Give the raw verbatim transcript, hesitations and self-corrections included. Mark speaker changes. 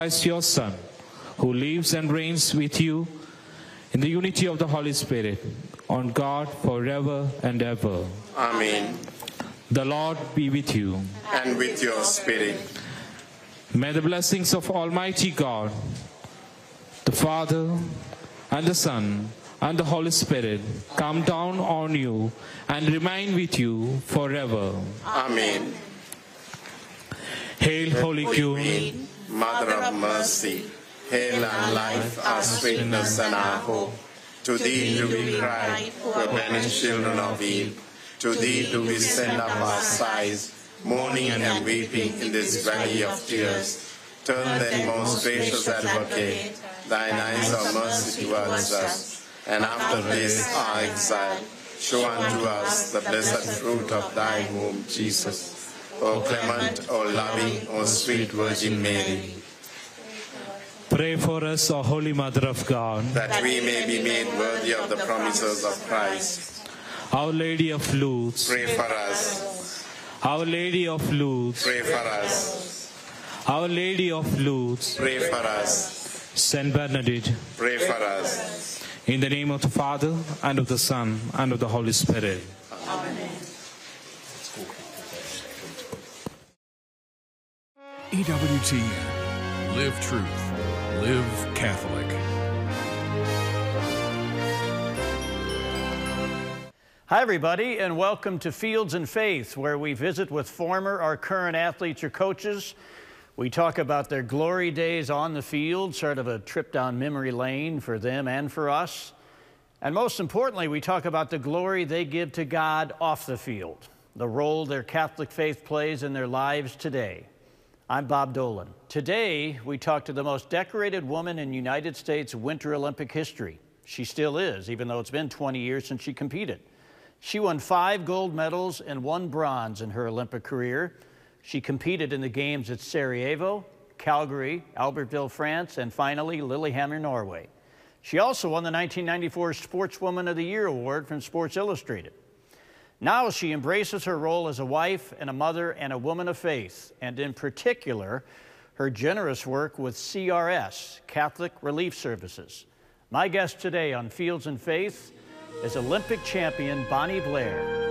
Speaker 1: Christ, your Son, who lives and reigns with you in the unity of the Holy Spirit, on God forever and ever.
Speaker 2: Amen.
Speaker 1: The Lord be with you.
Speaker 2: And with your spirit.
Speaker 1: May the blessings of Almighty God, the Father, and the Son, and the Holy Spirit come down on you and remain with you forever.
Speaker 2: Amen.
Speaker 1: Hail, Holy Queen,
Speaker 2: Mother of mercy, hail our life, our sweetness, and our hope. To thee do we cry, poor banished children of Eve. To thee do we send up our sighs, mourning and weeping in this valley of tears. Turn then, most gracious Advocate, thine eyes of mercy towards us, and after this our exile, show unto us the blessed fruit of thy womb, Jesus. O clement, O loving, O sweet Virgin Mary.
Speaker 1: pray for us, O Holy Mother of God,
Speaker 2: that we may be made worthy of the promises of Christ.
Speaker 1: Our Lady of Lourdes,
Speaker 2: Pray for us.
Speaker 1: Our Lady of Lourdes,
Speaker 2: Pray for us.
Speaker 1: Our Lady of Lourdes,
Speaker 2: Pray for us.
Speaker 1: Saint Bernadette,
Speaker 2: Pray for us.
Speaker 1: in the name of the Father, and of the Son, and of the Holy Spirit.
Speaker 2: Amen.
Speaker 3: E W T N. Live truth. Live Catholic.
Speaker 4: Hi, everybody, and welcome to Fields and Faith, where we visit with former or current athletes or coaches. We talk about their glory days on the field, sort of a trip down memory lane for them and for us. And most importantly, we talk about the glory they give to God off the field, the role their Catholic faith plays in their lives today. I'm Bob Dolan. Today, we talk to the most decorated woman in United States Winter Olympic history. She still is, even though it's been twenty years since she competed. She won five gold medals and one bronze in her Olympic career. She competed in the games at Sarajevo, Calgary, Albertville, France, and finally Lillehammer, Norway. She also won the nineteen ninety-four Sportswoman of the Year award from Sports Illustrated. Now she embraces her role as a wife and a mother and a woman of faith, and in particular, her generous work with C R S, Catholic Relief Services. My guest today on Fields and Faith is Olympic champion Bonnie Blair.